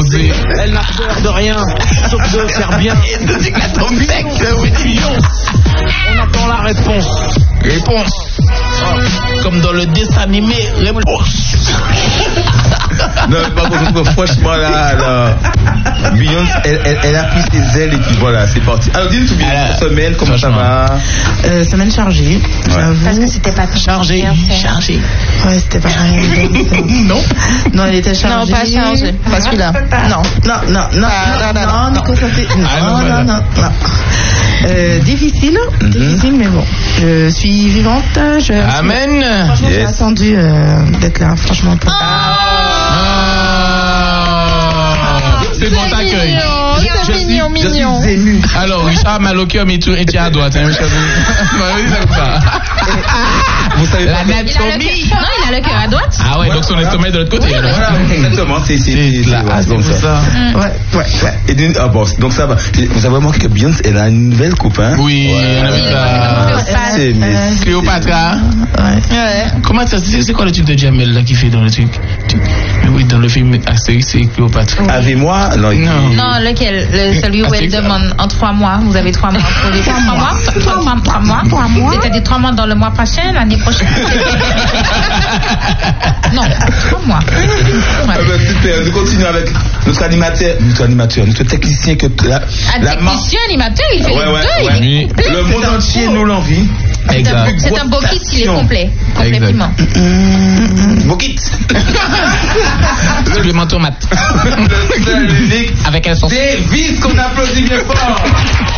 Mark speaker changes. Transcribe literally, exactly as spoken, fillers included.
Speaker 1: C'est... Elle n'a peur de rien, sauf de faire bien.
Speaker 2: De dire que la tombe sec, oui, millions.
Speaker 1: On attend la réponse.
Speaker 2: Réponse. Oh. Comme dans le dessin animé, réponse.
Speaker 3: Non, par contre, franchement, là, là Beyoncé, elle, elle, elle a pris ses ailes et puis voilà, c'est parti. Alors, dis-nous tout bien, semaine, comment ça va?
Speaker 4: euh, Semaine chargée, j'avoue.
Speaker 5: Parce que c'était pas
Speaker 2: chargé. Chargé.
Speaker 4: Ouais, c'était pas
Speaker 2: Non.
Speaker 4: Non, elle était chargée.
Speaker 5: Non, pas chargée. Pas celui-là.
Speaker 4: Non, non, non, non,
Speaker 5: ah,
Speaker 4: non,
Speaker 5: non,
Speaker 4: non, Nico, ça fait. Non,
Speaker 2: ah, non,
Speaker 4: non,
Speaker 2: voilà.
Speaker 4: non, non. Euh, difficile, mm-hmm. difficile, mais bon. Je suis vivante. Je,
Speaker 2: Amen.
Speaker 4: Franchement, yes. J'ai attendu euh, d'être là, franchement. Pour...
Speaker 2: Ah. C'est bon accueil.
Speaker 5: Je suis mignon, mignon.
Speaker 3: Je suis ému.
Speaker 2: Alors, Richard mal au cœur, mais tu es à droite. Hein,
Speaker 3: vous savez
Speaker 2: la
Speaker 3: pas.
Speaker 2: anatomie.
Speaker 5: Non, il a le cœur à droite.
Speaker 2: Ah ouais, donc son estomac est de l'autre côté.
Speaker 5: Oui,
Speaker 2: alors.
Speaker 3: Voilà, exactement. C'est c'est
Speaker 2: là. Ah, c'est comme ça. ça.
Speaker 4: Mm. Ouais, ouais, ouais.
Speaker 3: Et d'une, ah bon, donc ça va. Vous avez remarqué que Beyoncé, elle a une nouvelle coupe, hein?
Speaker 2: Oui, on a vu ça.
Speaker 3: C'est mais
Speaker 2: Cléopatra.
Speaker 4: Ouais.
Speaker 5: Ouais.
Speaker 2: Comment ça, c'est, c'est quoi le truc de Jamel là qui fait dans le truc? Oui, dans le film Astérix, c'est Cléopatra.
Speaker 3: Avec moi, non.
Speaker 2: Non.
Speaker 5: Non, lequel le, Celui où elle demande en trois mois. Vous avez trois mois pour les trois mois. Trois mois, trois mois. Trois mois. C'est-à-dire trois mois dans le mois prochain, l'année prochaine. Non, trois mois.
Speaker 3: Ah ben, super. Nous continuons avec notre animateur, notre animateur, notre technicien que la,
Speaker 5: Un
Speaker 3: la
Speaker 5: technicien animateur, il fait
Speaker 3: ouais,
Speaker 5: les
Speaker 3: ouais,
Speaker 5: deux.
Speaker 3: ouais.
Speaker 5: Il est complet.
Speaker 3: Le monde entier nous l'envie.
Speaker 5: C'est un, c'est un beau kit, il est complet. Complètement.
Speaker 3: Beau kit.
Speaker 2: Supplément tomate.
Speaker 3: Le seul unique
Speaker 2: avec un sauce.
Speaker 3: Davis qu'on applaudit bien fort.